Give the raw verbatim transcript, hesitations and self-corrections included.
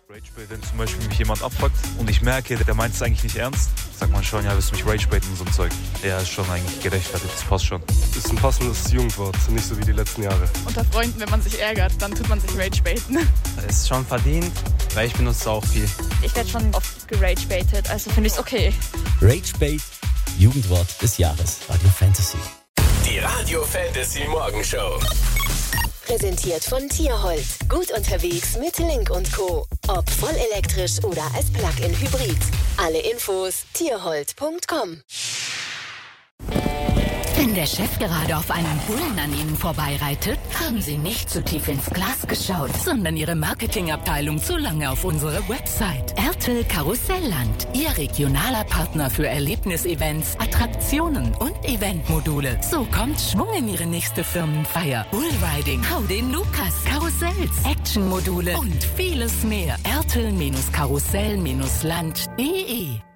Ragebait, wenn zum Beispiel mich jemand abfuckt und ich merke, der meint es eigentlich nicht ernst, sagt man schon, ja, willst du mich ragebaiten und so ein Zeug. Ja, ist schon eigentlich gerechtfertigt, das passt schon. Ist ein passendes Jugendwort, nicht so wie die letzten Jahre. Unter Freunden, wenn man sich ärgert, dann tut man sich ragebaiten. Es ist schon verdient, weil ich benutze es auch viel. Ich werde schon oft geragebaitet, also finde ich es okay. Ragebait, Jugendwort des Jahres, Radio Fantasy. Die Radio Fantasy Morgenshow. Präsentiert von Tierholt. Gut unterwegs mit Link und Co. Ob vollelektrisch oder als Plug-in-Hybrid. Alle Infos tierholt punkt com. Wenn der Chef gerade auf einen Bullen an Ihnen vorbeireitet, haben Sie nicht zu tief ins Glas geschaut, sondern Ihre Marketingabteilung zu lange auf unsere Website. Ertel Karussellland, Ihr regionaler Partner für Erlebnisevents, Attraktionen und Eventmodule. So kommt Schwung in Ihre nächste Firmenfeier. Bullriding, Hau den Lukas, Karussells, Actionmodule und vieles mehr. Ertel Karussell Land punkt de